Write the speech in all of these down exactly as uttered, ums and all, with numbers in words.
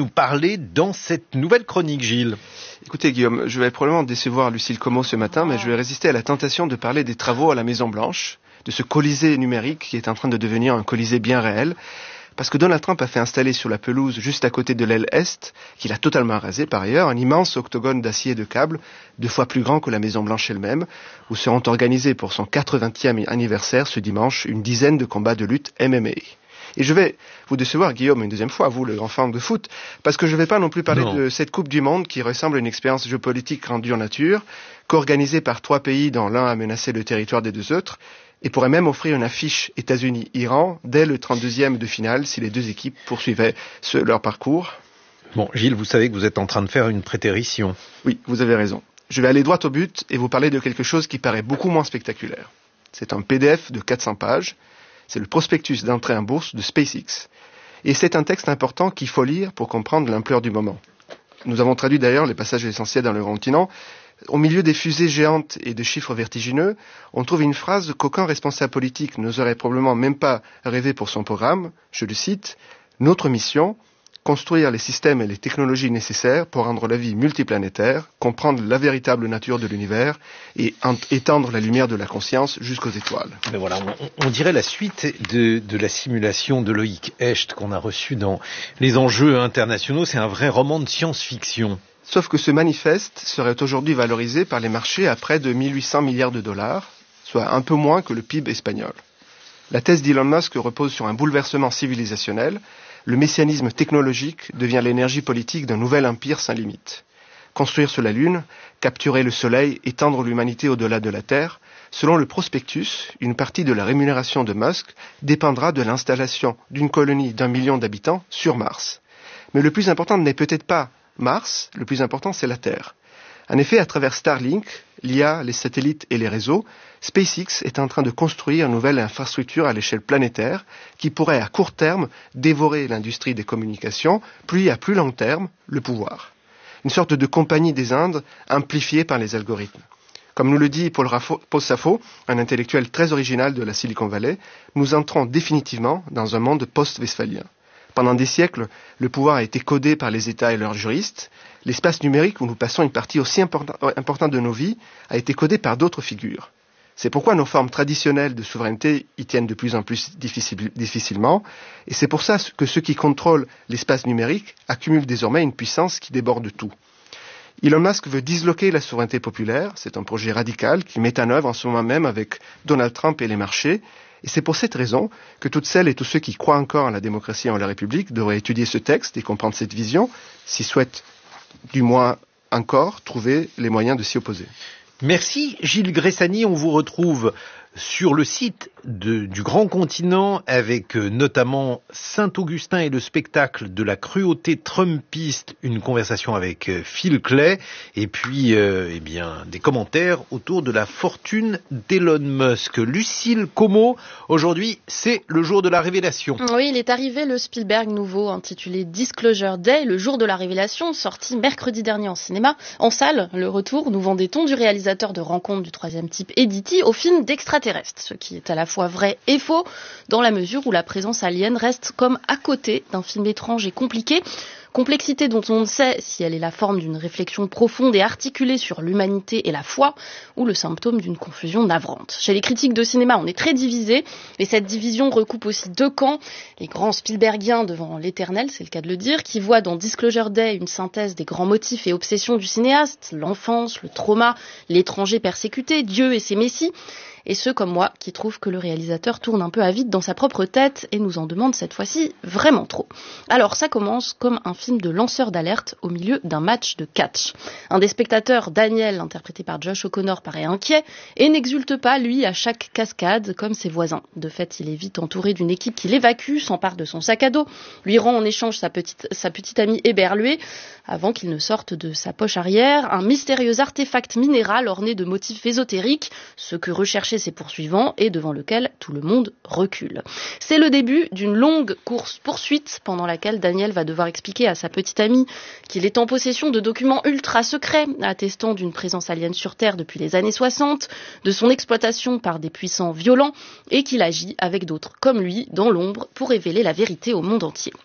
nous parler dans cette nouvelle chronique, Gilles? Écoutez Guillaume, je vais probablement décevoir Lucille Como ce matin, mais je vais résister à la tentation de parler des travaux à la Maison Blanche, de ce colisée numérique qui est en train de devenir un colisée bien réel. Parce que Donald Trump a fait installer sur la pelouse juste à côté de l'aile Est, qu'il a totalement rasé par ailleurs, un immense octogone d'acier et de câbles, deux fois plus grand que la Maison Blanche elle-même, où seront organisés pour son quatre-vingtième anniversaire ce dimanche une dizaine de combats de lutte M M A. Et je vais vous décevoir, Guillaume, une deuxième fois, vous, le grand fan de foot, parce que je ne vais pas non plus parler non. de cette Coupe du Monde qui ressemble à une expérience géopolitique rendue en nature, co-organisée par trois pays dont l'un a menacé le territoire des deux autres, et pourrait même offrir une affiche États-Unis-Iran dès le trente-deuxième de finale si les deux équipes poursuivaient ce, leur parcours. Bon, Gilles, vous savez que vous êtes en train de faire une prétérition. Oui, vous avez raison. Je vais aller droit au but et vous parler de quelque chose qui paraît beaucoup moins spectaculaire. C'est un P D F de quatre cents pages. C'est le prospectus d'entrée en bourse de SpaceX. Et c'est un texte important qu'il faut lire pour comprendre l'ampleur du moment. Nous avons traduit d'ailleurs les passages essentiels dans le continent. Au milieu des fusées géantes et de chiffres vertigineux, on trouve une phrase qu'aucun responsable politique n'oserait probablement même pas rêver pour son programme. Je le cite, « Notre mission, construire les systèmes et les technologies nécessaires pour rendre la vie multiplanétaire, comprendre la véritable nature de l'univers et étendre la lumière de la conscience jusqu'aux étoiles. » Mais voilà, on, on dirait la suite de, de la simulation de Loïc Hecht qu'on a reçue dans les enjeux internationaux. C'est un vrai roman de science-fiction. Sauf que ce manifeste serait aujourd'hui valorisé par les marchés à près de mille huit cents milliards de dollars, soit un peu moins que le P I B espagnol. La thèse d'Elon Musk repose sur un bouleversement civilisationnel. Le messianisme technologique devient l'énergie politique d'un nouvel empire sans limite. Construire sur la Lune, capturer le Soleil, étendre l'humanité au-delà de la Terre, selon le prospectus, une partie de la rémunération de Musk dépendra de l'installation d'une colonie d'un million d'habitants sur Mars. Mais le plus important n'est peut-être pas Mars, le plus important c'est la Terre. En effet, à travers Starlink, l'I A, les satellites et les réseaux, SpaceX est en train de construire une nouvelle infrastructure à l'échelle planétaire qui pourrait à court terme dévorer l'industrie des communications, puis à plus long terme, le pouvoir. Une sorte de compagnie des Indes amplifiée par les algorithmes. Comme nous le dit Paul, Raffo, Paul Saffo, un intellectuel très original de la Silicon Valley, nous entrons définitivement dans un monde post-westphalien. Pendant des siècles, le pouvoir a été codé par les États et leurs juristes. L'espace numérique où nous passons une partie aussi importante de nos vies a été codé par d'autres figures. C'est pourquoi nos formes traditionnelles de souveraineté y tiennent de plus en plus difficile, difficilement. Et c'est pour ça que ceux qui contrôlent l'espace numérique accumulent désormais une puissance qui déborde tout. Elon Musk veut disloquer la souveraineté populaire. C'est un projet radical qu'il met en œuvre en ce moment même avec Donald Trump et les marchés. Et c'est pour cette raison que toutes celles et tous ceux qui croient encore en la démocratie et en la République devraient étudier ce texte et comprendre cette vision, s'ils souhaitent, du moins encore, trouver les moyens de s'y opposer. Merci Gilles Gressani, on vous retrouve sur le site de, du Grand Continent avec euh, notamment Saint-Augustin et le spectacle de la cruauté trumpiste, une conversation avec euh, Phil Clay et puis euh, eh bien des commentaires autour de la fortune d'Elon Musk. Lucille Como, aujourd'hui c'est le jour de la révélation. Oui, il est arrivé le Spielberg nouveau intitulé Disclosure Day, le jour de la révélation, sorti mercredi dernier en cinéma. En salle, le retour, nous vendait-on, du réalisateur de Rencontre du troisième type E D T au film d'extraterrestres, ce qui est à la fois vrai et faux, dans la mesure où la présence alien reste comme à côté d'un film étrange et compliqué. Complexité dont on ne sait si elle est la forme d'une réflexion profonde et articulée sur l'humanité et la foi, ou le symptôme d'une confusion navrante. Chez les critiques de cinéma, on est très divisé, et cette division recoupe aussi deux camps. Les grands Spielbergiens devant l'éternel, c'est le cas de le dire, qui voient dans Disclosure Day une synthèse des grands motifs et obsessions du cinéaste, l'enfance, le trauma, l'étranger persécuté, Dieu et ses messies. Et ceux comme moi qui trouvent que le réalisateur tourne un peu à vide dans sa propre tête et nous en demande cette fois-ci vraiment trop. Alors ça commence comme un film de lanceur d'alerte au milieu d'un match de catch. Un des spectateurs, Daniel, interprété par Josh O'Connor, paraît inquiet et n'exulte pas, lui, à chaque cascade comme ses voisins. De fait, il est vite entouré d'une équipe qui l'évacue, s'empare de son sac à dos, lui rend en échange sa petite, sa petite amie éberluée, avant qu'il ne sorte de sa poche arrière un mystérieux artefact minéral orné de motifs ésotériques, ce que recherchaient ses poursuivants et devant lequel tout le monde recule. C'est le début d'une longue course-poursuite pendant laquelle Daniel va devoir expliquer à sa petite amie qu'il est en possession de documents ultra secrets attestant d'une présence alien sur Terre depuis les années soixante, de son exploitation par des puissants violents et qu'il agit avec d'autres comme lui dans l'ombre pour révéler la vérité au monde entier.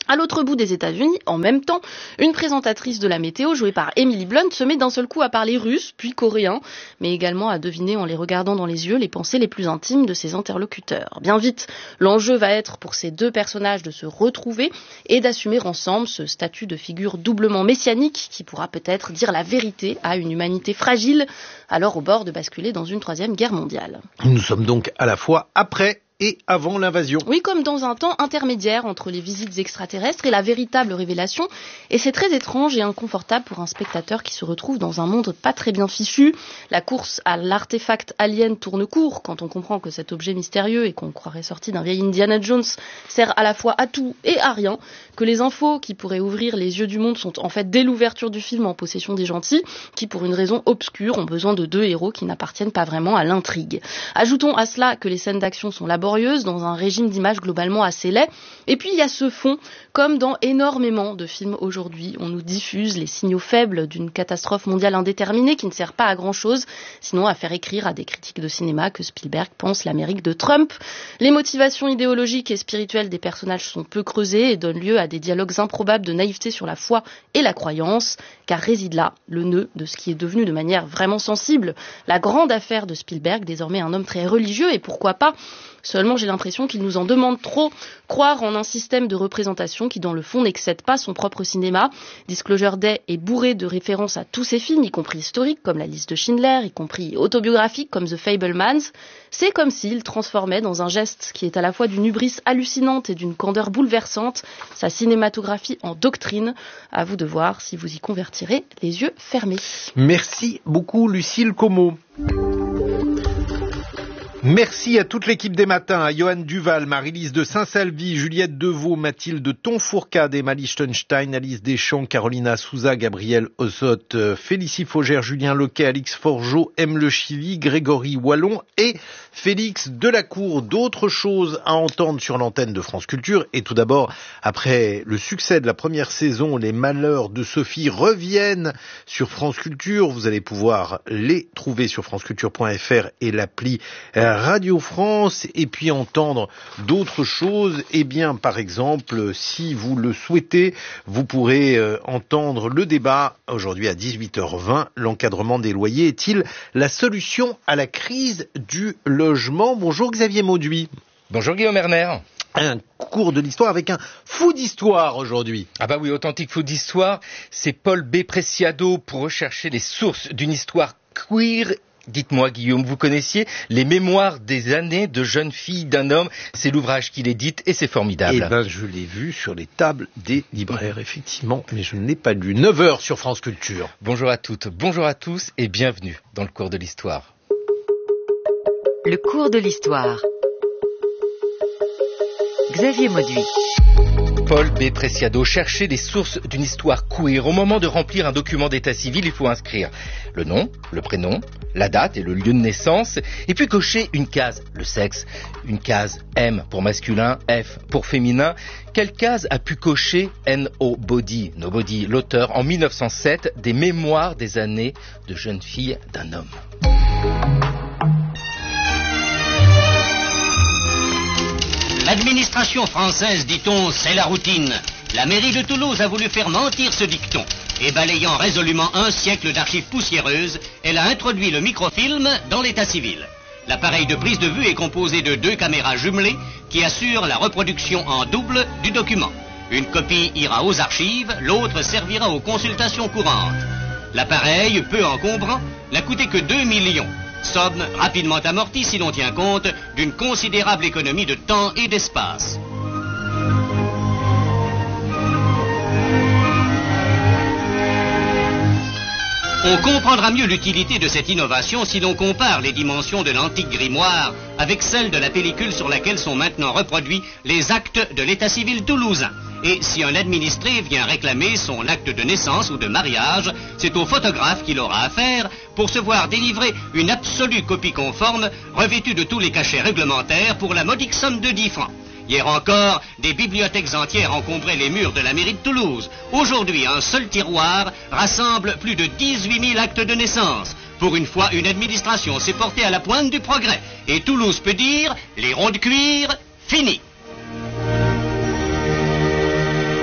À l'autre bout des États-Unis, en même temps, une présentatrice de la météo jouée par Emily Blunt se met d'un seul coup à parler russe, puis coréen, mais également à deviner en les regardant dans les yeux les pensées les plus intimes de ses interlocuteurs. Bien vite, l'enjeu va être pour ces deux personnages de se retrouver et d'assumer ensemble ce statut de figure doublement messianique qui pourra peut-être dire la vérité à une humanité fragile, alors au bord de basculer dans une troisième guerre mondiale. Nous sommes donc à la fois après et avant l'invasion. Oui, comme dans un temps intermédiaire entre les visites extraterrestres et la véritable révélation. Et c'est très étrange et inconfortable pour un spectateur qui se retrouve dans un monde pas très bien fichu. La course à l'artefact alien tourne court quand on comprend que cet objet mystérieux et qu'on croirait sorti d'un vieil Indiana Jones sert à la fois à tout et à rien. Que les infos qui pourraient ouvrir les yeux du monde sont en fait dès l'ouverture du film en possession des gentils qui, pour une raison obscure, ont besoin de deux héros qui n'appartiennent pas vraiment à l'intrigue. Ajoutons à cela que les scènes d'action sont laborieuses dans un régime d'image globalement assez laid. Et puis il y a ce fond, comme dans énormément de films aujourd'hui, on nous diffuse les signaux faibles d'une catastrophe mondiale indéterminée qui ne sert pas à grand chose, sinon à faire écrire à des critiques de cinéma que Spielberg pense l'Amérique de Trump. Les motivations idéologiques et spirituelles des personnages sont peu creusées et donnent lieu à des dialogues improbables de naïveté sur la foi et la croyance, car réside là le nœud de ce qui est devenu de manière vraiment sensible la grande affaire de Spielberg, désormais un homme très religieux et pourquoi pas. Seulement, j'ai l'impression qu'il nous en demande trop, croire en un système de représentation qui, dans le fond, n'excède pas son propre cinéma. Disclosure Day est bourré de références à tous ses films, y compris historiques, comme La Liste de Schindler, y compris autobiographiques, comme The Fabelmans. C'est comme s'il transformait dans un geste qui est à la fois d'une hubris hallucinante et d'une candeur bouleversante sa cinématographie en doctrine. À vous de voir si vous y convertirez les yeux fermés. Merci beaucoup, Lucille Como. Merci à toute l'équipe des matins, à Johan Duval, Marie-Lise de Saint-Salvi, Juliette Deveau, Mathilde Tonfourcade, Emma Lichtenstein, Alice Deschamps, Carolina Souza, Gabriel Ossotte, Félicie Faugère, Julien Lequet, Alix Forgeot, M. Le Chili, Grégory Wallon et Félix Delacour. D'autres choses à entendre sur l'antenne de France Culture. Et tout d'abord, après le succès de la première saison, les malheurs de Sophie reviennent sur France Culture. Vous allez pouvoir les trouver sur franceculture point f r et l'appli Radio France, et puis entendre d'autres choses. Eh bien, par exemple, si vous le souhaitez, vous pourrez euh, entendre le débat aujourd'hui à dix-huit heures vingt. L'encadrement des loyers est-il la solution à la crise du logement? Bonjour Xavier Mauduit. Bonjour Guillaume Erner. Un cours de l'histoire avec un fou d'histoire aujourd'hui. Ah bah oui, authentique fou d'histoire, c'est Paul B. Preciado pour rechercher les sources d'une histoire queer. Dites-moi Guillaume, vous connaissiez les mémoires des années de jeunes filles d'un homme? C'est l'ouvrage qu'il édite et c'est formidable. Eh ben, je l'ai vu sur les tables des libraires, effectivement, mais je ne l'ai pas lu. neuf heures sur France Culture. Bonjour à toutes, bonjour à tous et bienvenue dans le cours de l'histoire. Le cours de l'histoire. Xavier Mauduit. Paul B. Preciado, chercher les sources d'une histoire queer. Au moment de remplir un document d'état civil, il faut inscrire le nom, le prénom, la date et le lieu de naissance, et puis cocher une case, le sexe, une case M pour masculin, F pour féminin. Quelle case a pu cocher Nobody, Nobody, l'auteur, en mille neuf cent sept, des mémoires des années de jeunes filles d'un homme? L'administration française, dit-on, c'est la routine. La mairie de Toulouse a voulu faire mentir ce dicton. Et balayant résolument un siècle d'archives poussiéreuses, elle a introduit le microfilm dans l'état civil. L'appareil de prise de vue est composé de deux caméras jumelées qui assurent la reproduction en double du document. Une copie ira aux archives, l'autre servira aux consultations courantes. L'appareil, peu encombrant, n'a coûté que deux millions. Somme rapidement amortie si l'on tient compte d'une considérable économie de temps et d'espace. On comprendra mieux l'utilité de cette innovation si l'on compare les dimensions de l'antique grimoire avec celles de la pellicule sur laquelle sont maintenant reproduits les actes de l'état civil toulousain. Et si un administré vient réclamer son acte de naissance ou de mariage, c'est au photographe qu'il aura affaire pour se voir délivrer une absolue copie conforme revêtue de tous les cachets réglementaires pour la modique somme de dix francs. Hier encore, des bibliothèques entières encombraient les murs de la mairie de Toulouse. Aujourd'hui, un seul tiroir rassemble plus de dix-huit mille actes de naissance. Pour une fois, une administration s'est portée à la pointe du progrès. Et Toulouse peut dire, les ronds de cuir, fini.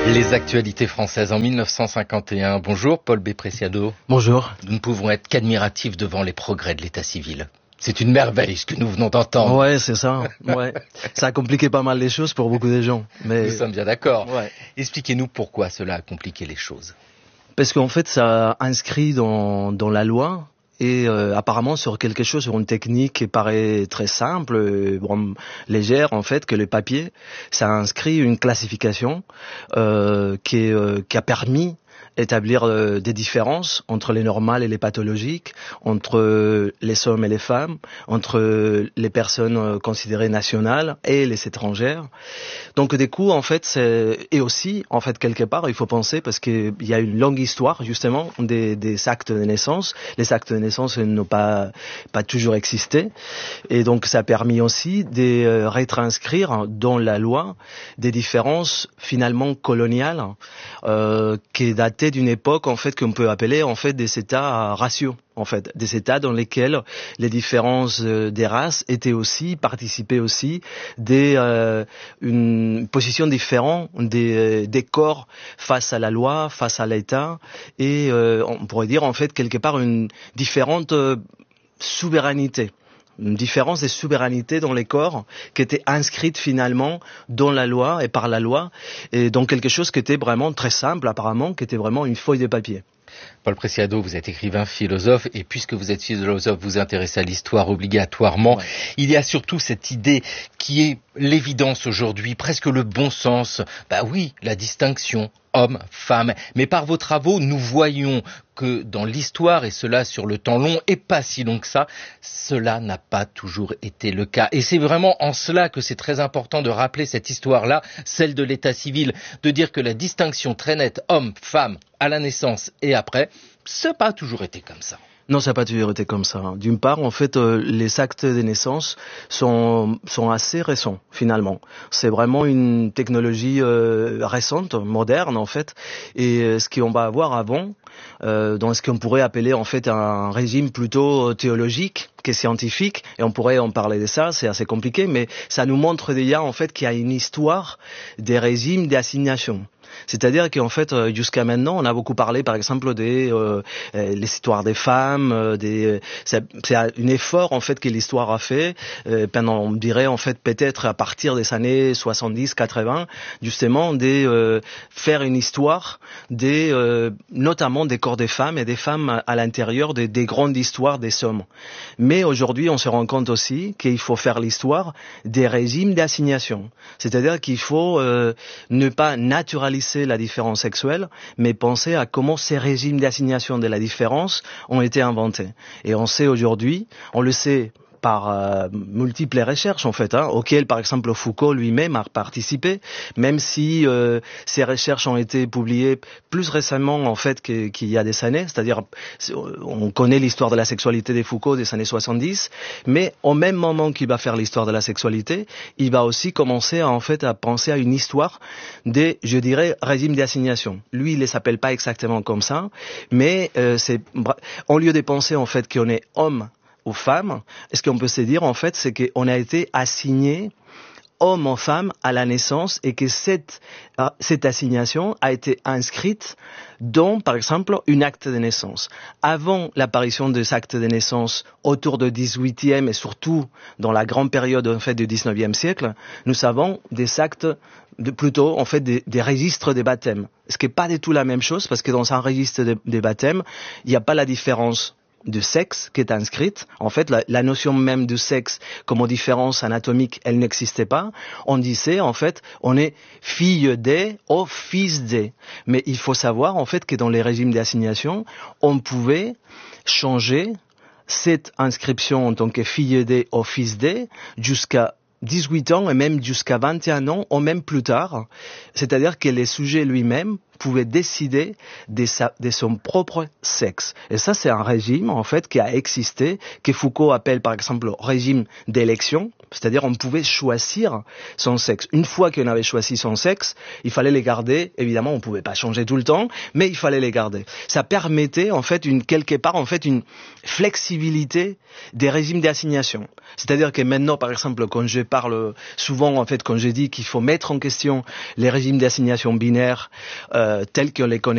Les actualités françaises en mille neuf cent cinquante et un. Bonjour Paul B. Preciado. Bonjour. Nous ne pouvons être qu'admiratifs devant les progrès de l'état civil. C'est une merveille ce que nous venons d'entendre. Ouais, c'est ça. Ouais. Ça a compliqué pas mal les choses pour beaucoup de gens. Mais... Nous sommes bien d'accord. Ouais. Expliquez-nous pourquoi cela a compliqué les choses. Parce qu'en fait, ça inscrit dans, dans la loi et euh, apparemment sur quelque chose, sur une technique qui paraît très simple, euh, bon, légère en fait, que le papier, ça inscrit une classification euh, qui, est, euh, qui a permis établir euh, des différences entre les normales et les pathologiques, entre euh, les hommes et les femmes, entre euh, les personnes euh, considérées nationales et les étrangères. Donc du coup, en fait, c'est... et aussi, en fait, quelque part, il faut penser, parce qu'il y a une longue histoire, justement, des, des actes de naissance. Les actes de naissance n'ont pas, pas toujours existé. Et donc, ça a permis aussi de euh, rétranscrire dans la loi des différences, finalement, coloniales, euh, qui dataient d'une époque en fait qu'on peut appeler en fait des états raciaux, en fait des états dans lesquels les différences des races étaient aussi participaient aussi des euh, une position différente des des corps face à la loi, face à l'État et euh, on pourrait dire en fait quelque part une différente euh, souveraineté. Une différence de souveraineté dans les corps qui était inscrite finalement dans la loi et par la loi, et donc quelque chose qui était vraiment très simple apparemment, qui était vraiment une feuille de papier. Paul Preciado, vous êtes écrivain, philosophe, et puisque vous êtes philosophe, vous vous intéressez à l'histoire obligatoirement. Ouais. Il y a surtout cette idée qui est l'évidence aujourd'hui, presque le bon sens. Bah oui, la distinction homme, femme. Mais par vos travaux, nous voyons que dans l'histoire, et cela sur le temps long, et pas si long que ça, cela n'a pas toujours été le cas. Et c'est vraiment en cela que c'est très important de rappeler cette histoire-là, celle de l'état civil, de dire que la distinction très nette homme, femme, à la naissance et après, ça n'a pas toujours été comme ça. Non, ça n'a pas toujours été comme ça. D'une part, en fait, euh, les actes de naissance sont, sont assez récents, finalement. C'est vraiment une technologie euh, récente, moderne, en fait. Et euh, ce qu'on va avoir avant, euh, dans ce qu'on pourrait appeler, en fait, un régime plutôt théologique que scientifique, et on pourrait en parler de ça, c'est assez compliqué, mais ça nous montre déjà, en fait, qu'il y a une histoire des régimes d'assignation. C'est-à-dire qu'en fait, jusqu'à maintenant, on a beaucoup parlé, par exemple, des euh, les histoires des femmes, euh, des c'est, c'est un effort en fait que l'histoire a fait euh, pendant, on dirait en fait peut-être à partir des années soixante-dix quatre-vingts, justement, de euh, faire une histoire des euh, notamment des corps des femmes et des femmes à l'intérieur des, des grandes histoires des hommes. Mais aujourd'hui, on se rend compte aussi qu'il faut faire l'histoire des régimes d'assignation. C'est-à-dire qu'il faut euh, ne pas naturaliser la différence sexuelle, mais penser à comment ces régimes d'assignation de la différence ont été inventés. Et on sait aujourd'hui, on le sait par euh, multiples recherches en fait, hein, auxquelles par exemple Foucault lui-même a participé, même si euh, ces recherches ont été publiées plus récemment en fait que, qu'il y a des années, c'est-à-dire on connaît l'histoire de la sexualité de Foucault des années soixante-dix, mais au même moment qu'il va faire l'histoire de la sexualité, il va aussi commencer à, en fait à penser à une histoire des, je dirais, régimes d'assignation. Lui, il les s'appelle pas exactement comme ça, mais euh, c'est au lieu de penser en fait qu'on est homme aux femmes, ce qu'on peut se dire en fait, c'est qu'on a été assigné homme ou femme à la naissance et que cette, cette assignation a été inscrite dans, par exemple, un acte de naissance. Avant l'apparition des actes de naissance autour du dix-huitième et surtout dans la grande période en fait du dix-neuvième siècle, nous avons des actes de, plutôt en fait des, des registres des baptêmes. Ce qui n'est pas du tout la même chose parce que dans un registre des de baptêmes, il n'y a pas la différence de sexe qui est inscrite. En fait, la, la notion même du sexe comme différence anatomique, elle n'existait pas. On disait, en fait, on est fille de ou fils de. Mais il faut savoir, en fait, que dans les régimes d'assignation, on pouvait changer cette inscription en tant que fille de ou fils de jusqu'à dix-huit ans et même jusqu'à vingt et un ans ou même plus tard. C'est-à-dire que le sujet lui-même pouvait décider de, sa, de son propre sexe. Et ça, c'est un régime, en fait, qui a existé, que Foucault appelle, par exemple, le régime d'élection. C'est-à-dire, on pouvait choisir son sexe. Une fois qu'on avait choisi son sexe, il fallait les garder. Évidemment, on pouvait pas changer tout le temps, mais il fallait les garder. Ça permettait, en fait, une, quelque part, en fait, une flexibilité des régimes d'assignation. C'est-à-dire que maintenant, par exemple, quand je parle souvent, en fait, quand je dis qu'il faut mettre en question les régimes d'assignation binaires, euh, tels qu'on les connaît